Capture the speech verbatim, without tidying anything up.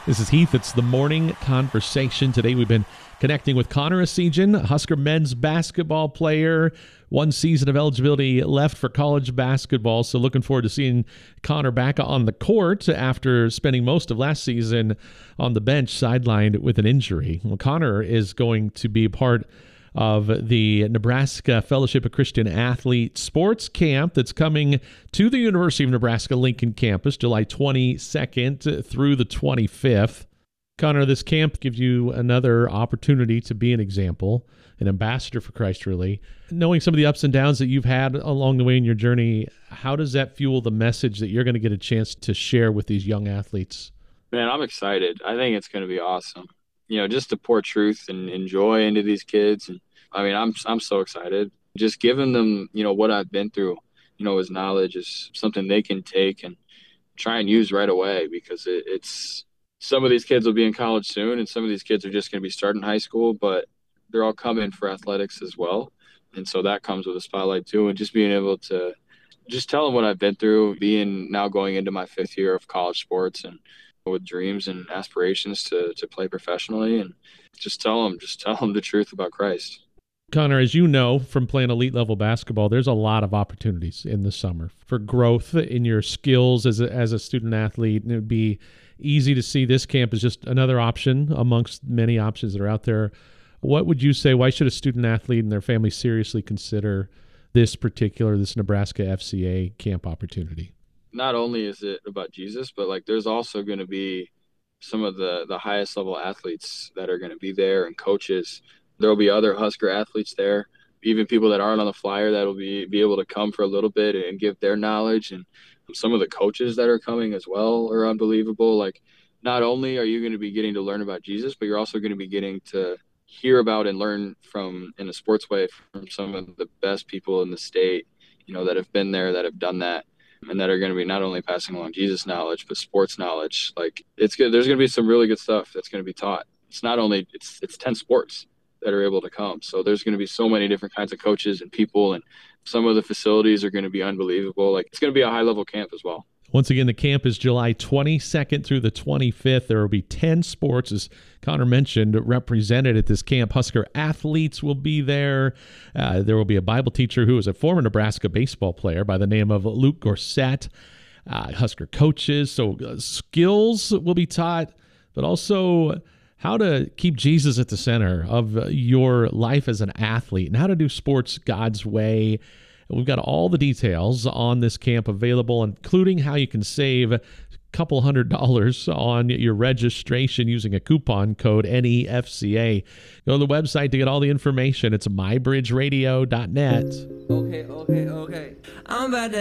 This is Heath. It's the morning conversation. Today we've been connecting with Connor Essegian, Husker men's basketball player. One season of eligibility left for college basketball, so looking forward to seeing Connor back on the court after spending most of last season on the bench, sidelined with an injury. Well, Connor is going to be part of the Nebraska Fellowship of Christian Athlete Sports Camp that's coming to the University of Nebraska Lincoln campus July twenty-second through the twenty-fifth. Connor, this camp gives you another opportunity to be an example, an ambassador for Christ, really. Knowing some of the ups and downs that you've had along the way in your journey, how does that fuel the message that you're going to get a chance to share with these young athletes? Man, I'm excited. I think it's going to be awesome. You know, just to pour truth and, and joy into these kids. And I mean, I'm I'm so excited. Just giving them, you know, what I've been through, you know, as knowledge is something they can take and try and use right away, because it, it's some of these kids will be in college soon, and some of these kids are just going to be starting high school, but they're all coming for athletics as well. And so that comes with a spotlight too. And just being able to just tell them what I've been through, being now going into my fifth year of college sports and with dreams and aspirations to to play professionally, and just tell them, just tell them the truth about Christ. Connor, as you know from playing elite level basketball, there's a lot of opportunities in the summer for growth in your skills as a, as a student athlete, and it would be easy to see this camp as just another option amongst many options that are out there. What would you say, why should a student athlete and their family seriously consider this particular, this Nebraska F C A camp opportunity? Not only is it about Jesus, but like there's also going to be some of the, the highest level athletes that are going to be there, and coaches. There will be other Husker athletes there, even people that aren't on the flyer that will be, be able to come for a little bit and give their knowledge. And some of the coaches that are coming as well are unbelievable. Like, not only are you going to be getting to learn about Jesus, but you're also going to be getting to hear about and learn from, in a sports way, from some of the best people in the state, you know, that have been there, that have done that, and that are going to be not only passing along Jesus knowledge, but sports knowledge. Like, it's good. There's going to be some really good stuff that's going to be taught. It's not only, it's, it's ten sports that are able to come. So there's going to be so many different kinds of coaches and people, and some of the facilities are going to be unbelievable. Like, it's going to be a high level camp as well. Once again, the camp is July twenty-second through the twenty-fifth. There will be ten sports, as Connor mentioned, represented at this camp. Husker athletes will be there. Uh, there will be a Bible teacher who is a former Nebraska baseball player by the name of Luke Gorsett. Uh, Husker coaches, so uh, skills will be taught, but also how to keep Jesus at the center of your life as an athlete and how to do sports God's way. We've got all the details on this camp available, including how you can save a couple hundred dollars on your registration using a coupon code N E F C A. Go to the website to get all the information. It's my bridge radio dot net. Okay, okay, okay. I'm about to